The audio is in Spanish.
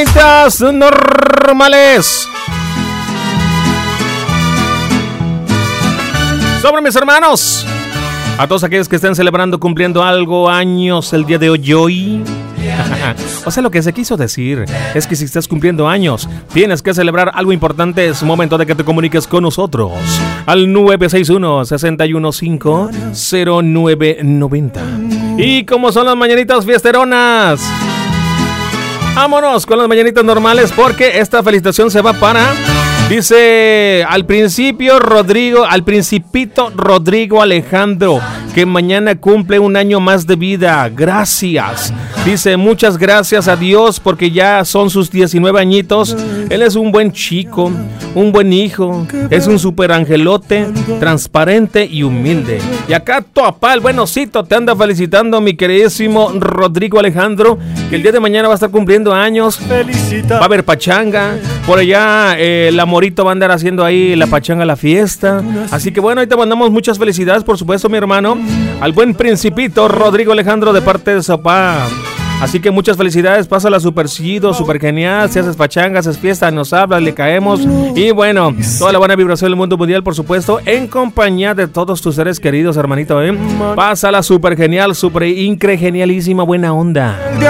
Normales. Sobre mis hermanos, a todos aquellos que estén celebrando, cumpliendo algo, años el día de hoy. O sea, lo que se quiso decir es que si estás cumpliendo años, tienes que celebrar algo importante. Es momento de que te comuniques con nosotros al 961-615-0990. Y como son las mañanitas fiesteronas, vámonos con las mañanitas normales, porque esta felicitación se va para... Dice al principito Rodrigo Alejandro, que mañana cumple un año más de vida. Gracias. Dice, muchas gracias a Dios porque ya son sus 19 añitos. Él es un buen chico, un buen hijo, es un super angelote, transparente y humilde. Y acá tu papá, el buenocito, te anda felicitando, mi queridísimo Rodrigo Alejandro, que el día de mañana va a estar cumpliendo años. Va a haber pachanga. Por allá la Morito va a andar haciendo ahí la pachanga, la fiesta. Así que bueno, ahí te mandamos muchas felicidades, por supuesto, mi hermano, al buen principito Rodrigo Alejandro de parte de su papá. Así que muchas felicidades, pásala súper chido, súper genial. Si haces pachanga, haces fiesta, nos hablas, le caemos. Y bueno, toda la buena vibración del mundo mundial, por supuesto, en compañía de todos tus seres queridos, hermanito, Pásala súper genial, súper incre, genialísima, buena onda.